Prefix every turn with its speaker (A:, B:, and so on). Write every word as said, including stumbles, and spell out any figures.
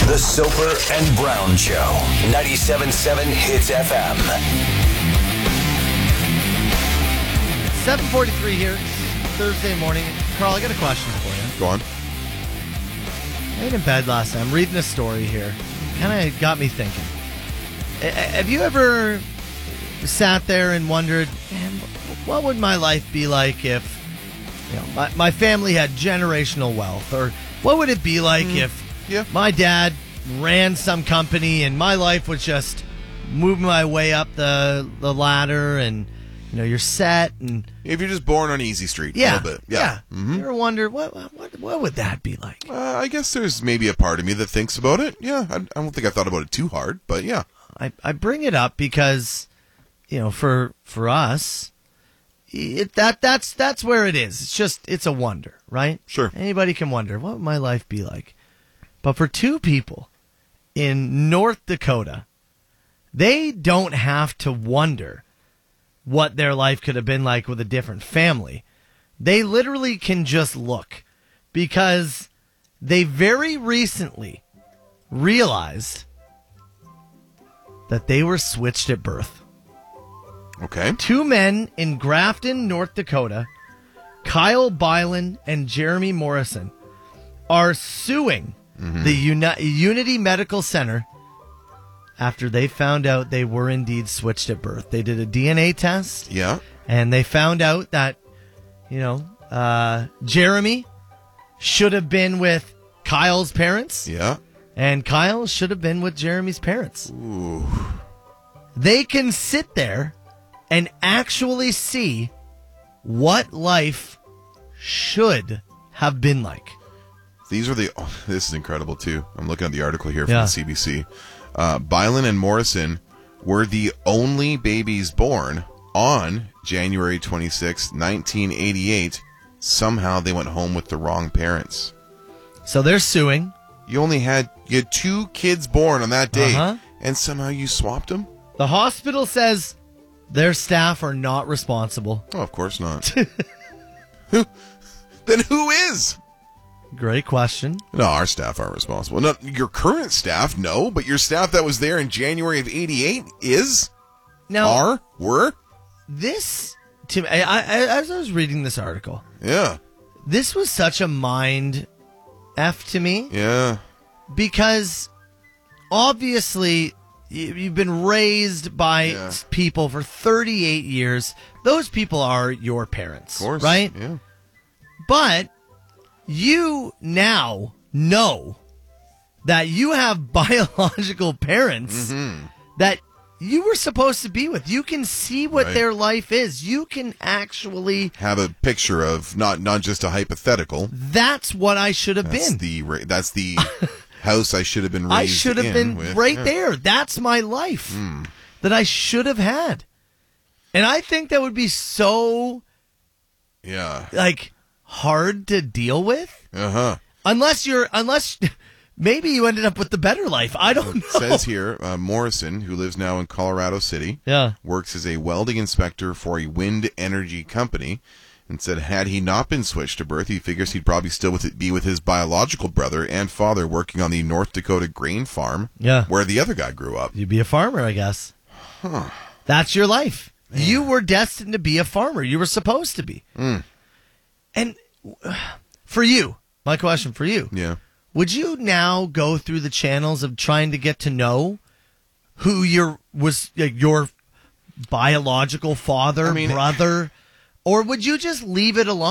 A: The Soper and Brown Show. ninety-seven point seven Hits F M.
B: seven forty-three here. It's Thursday morning. Carl, I got a question for you.
C: Go on.
B: I ate in bed last night. I'm reading a story here. Kind of got me thinking. A- Have you ever sat there and wondered, man, what would my life be like if you know, my, my family had generational wealth? Or what would it be like mm, if
C: yeah.
B: my dad ran some company and my life was just moving my way up the, the ladder and, you know, you're set and...
C: If you're just born on Easy Street
B: Yeah,
C: a little bit. Yeah.
B: yeah.
C: Mm-hmm.
B: You ever wonder, what, what, what would that be like?
C: Uh, I guess there's maybe a part of me that thinks about it. Yeah, I, I don't think I thought about it too hard, but yeah.
B: I, I bring it up because, you know, for for us, it, that that's that's where it is. It's just, it's a wonder, right?
C: Sure.
B: Anybody can wonder, what would my life be like? But for two people in North Dakota, they don't have to wonder what their life could have been like with a different family. They literally can just look, because they very recently realized that they were switched at birth.
C: Okay.
B: Two men in Grafton, North Dakota, Kyle Byland and Jeremy Morrison, are suing mm-hmm. the Uni- Unity Medical Center after they found out they were indeed switched at birth. They did a D N A test.
C: Yeah.
B: And they found out that, you know, uh, Jeremy should have been with Kyle's parents.
C: Yeah.
B: And Kyle should have been with Jeremy's parents.
C: Ooh.
B: They can sit there and actually see what life should have been like.
C: These are the... Oh, this is incredible, too. I'm looking at the article here from
B: yeah.
C: the C B C. Uh, Byland and Morrison were the only babies born on January twenty-sixth, nineteen eighty-eight. Somehow they went home with the wrong parents.
B: So they're suing.
C: You only had, you had two kids born on that day,
B: uh-huh.
C: and somehow you swapped them?
B: The hospital says their staff are not responsible.
C: Oh, of course not. Who? Then who is?
B: Great question.
C: No, our staff aren't responsible. Not your current staff, no, but your staff that was there in January of eighty-eight is?
B: Now,
C: are? Were?
B: This, to me, I, I, as I was reading this article,
C: yeah,
B: this was such a mind F to me.
C: Yeah.
B: Because obviously you've been raised by
C: yeah.
B: people for thirty-eight years. Those people are your parents,
C: of course,
B: right?
C: Yeah.
B: But you now know that you have biological parents
C: mm-hmm.
B: that you were supposed to be with. You can see what
C: right.
B: their life is. You can actually
C: have a picture of not not just a hypothetical.
B: That's what I should have
C: that's
B: been.
C: The that's the house I should have been raised
B: I should have been
C: with.
B: right
C: yeah.
B: there. That's my life
C: mm.
B: that I should have had. And I think that would be so
C: yeah,
B: like hard to deal with.
C: Uh-huh.
B: Unless you're unless maybe you ended up with the better life. I don't know.
C: It says here, uh, Morrison, who lives now in Colorado City,
B: yeah.
C: works as a welding inspector for a wind energy company, and said had he not been switched to birth, he figures he'd probably still with it, be with his biological brother and father working on the North Dakota grain farm
B: yeah.
C: where the other guy grew up.
B: You'd be a farmer, I guess.
C: Huh.
B: That's your life.
C: Man.
B: You were destined to be a farmer. You were supposed to be.
C: Mm.
B: And for you, my question for you.
C: Yeah.
B: Would you now go through the channels of trying to get to know who your was like, your biological father,
C: I mean,
B: brother, or would you just leave it alone?